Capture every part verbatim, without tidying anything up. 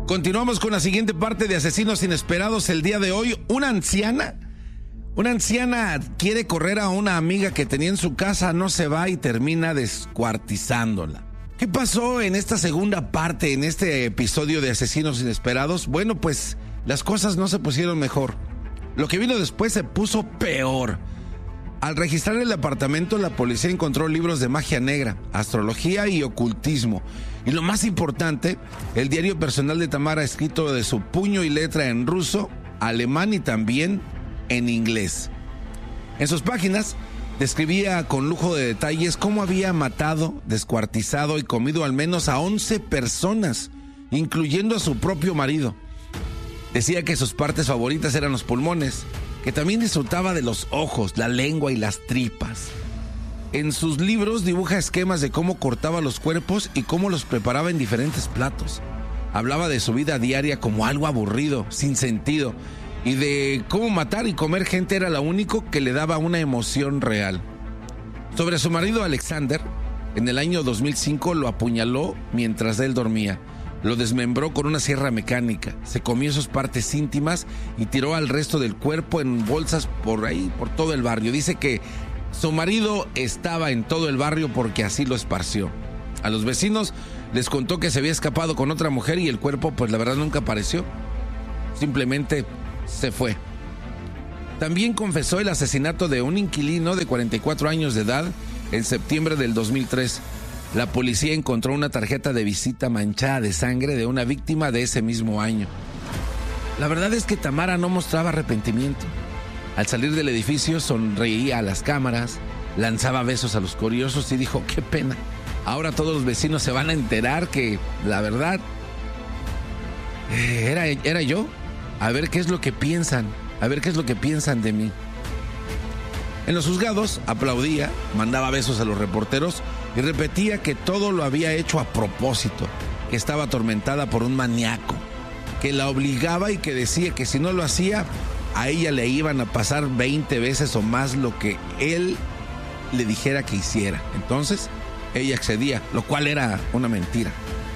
Continuamos con la siguiente parte de Asesinos Inesperados. El día de hoy, una anciana, una anciana quiere correr a una amiga que tenía en su casa, no se va y termina descuartizándola. ¿Qué pasó en esta segunda parte, en este episodio de Asesinos Inesperados? Bueno, pues las cosas no se pusieron mejor. Lo que vino después se puso peor. Al registrar el apartamento, la policía encontró libros de magia negra, astrología y ocultismo. Y lo más importante, el diario personal de Tamara, escrito de su puño y letra en ruso, alemán y también en inglés. En sus páginas describía con lujo de detalles cómo había matado, descuartizado y comido al menos a once personas, incluyendo a su propio marido. Decía que sus partes favoritas eran los pulmones, que también disfrutaba de los ojos, la lengua y las tripas. En sus libros dibuja esquemas de cómo cortaba los cuerpos y cómo los preparaba en diferentes platos. Hablaba de su vida diaria como algo aburrido, sin sentido, y de cómo matar y comer gente era lo único que le daba una emoción real. Sobre su marido Alexander, en el año dos mil cinco lo apuñaló mientras él dormía. Lo desmembró con una sierra mecánica, se comió sus partes íntimas y tiró al resto del cuerpo en bolsas por ahí, por todo el barrio. Dice que su marido estaba en todo el barrio porque así lo esparció. A los vecinos les contó que se había escapado con otra mujer y el cuerpo, pues la verdad, nunca apareció. Simplemente se fue. También confesó el asesinato de un inquilino de cuarenta y cuatro años de edad en septiembre del dos mil tres. La policía encontró una tarjeta de visita manchada de sangre de una víctima de ese mismo año. La verdad es que Tamara no mostraba arrepentimiento. Al salir del edificio sonreía a las cámaras, lanzaba besos a los curiosos y dijo: qué pena, ahora todos los vecinos se van a enterar que, la verdad, eh, era, era yo. A ver qué es lo que piensan, a ver qué es lo que piensan de mí. En los juzgados aplaudía, mandaba besos a los reporteros y repetía que todo lo había hecho a propósito, que estaba atormentada por un maníaco, que la obligaba y que decía que si no lo hacía, a ella le iban a pasar veinte veces o más lo que él le dijera que hiciera. Entonces, ella accedía, lo cual era una mentira.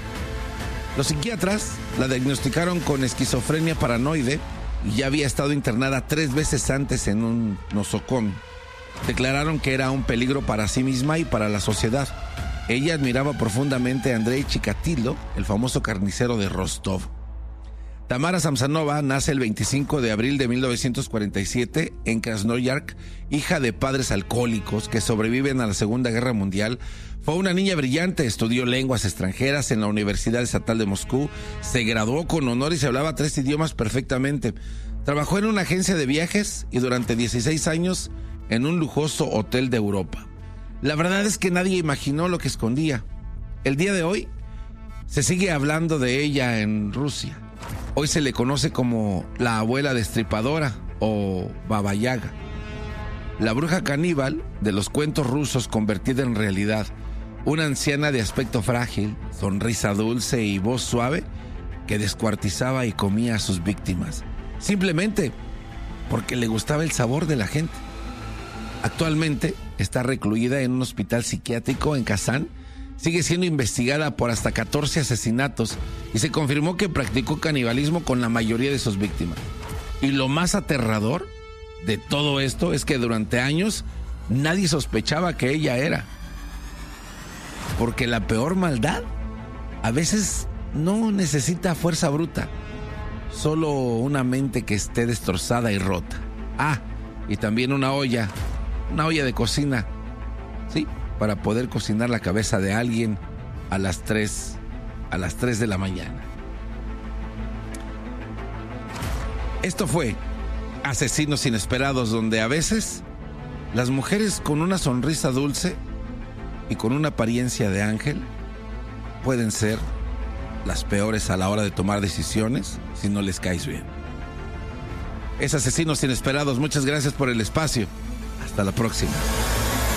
Los psiquiatras la diagnosticaron con esquizofrenia paranoide y ya había estado internada tres veces antes en un nosocomio. Declararon que era un peligro para sí misma y para la sociedad. Ella admiraba profundamente a Andrei Chikatilo, el famoso carnicero de Rostov. Tamara Samsonova nace el veinticinco de abril de mil novecientos cuarenta y siete en Krasnoyarsk, hija de padres alcohólicos que sobreviven a la Segunda Guerra Mundial. Fue una niña brillante, estudió lenguas extranjeras en la Universidad Estatal de Moscú, se graduó con honor y se hablaba tres idiomas perfectamente. Trabajó en una agencia de viajes y durante dieciséis años en un lujoso hotel de Europa. La verdad es que nadie imaginó lo que escondía. El día de hoy se sigue hablando de ella en Rusia. Hoy se le conoce como la abuela destripadora o Baba Yaga, la bruja caníbal de los cuentos rusos convertida en realidad, una anciana de aspecto frágil, sonrisa dulce y voz suave que descuartizaba y comía a sus víctimas, simplemente porque le gustaba el sabor de la gente. Actualmente está recluida en un hospital psiquiátrico en Kazán. Sigue siendo investigada por hasta catorce asesinatos y se confirmó que practicó canibalismo con la mayoría de sus víctimas. Y lo más aterrador de todo esto es que durante años nadie sospechaba que ella era. Porque la peor maldad a veces no necesita fuerza bruta, solo una mente que esté destrozada y rota. Ah, y también una olla, una olla de cocina, sí, para poder cocinar la cabeza de alguien a las tres, a las tres de la mañana. Esto fue Asesinos Inesperados, donde a veces las mujeres con una sonrisa dulce y con una apariencia de ángel pueden ser las peores a la hora de tomar decisiones si no les caes bien. Es Asesinos Inesperados. Muchas gracias por el espacio. Hasta la próxima.